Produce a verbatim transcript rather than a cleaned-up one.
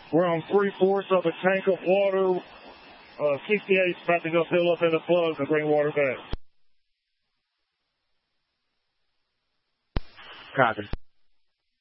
We're on three-fourths of a tank of water. Uh, sixty-eight about to go fill up in the plugs and bring water back. Copy.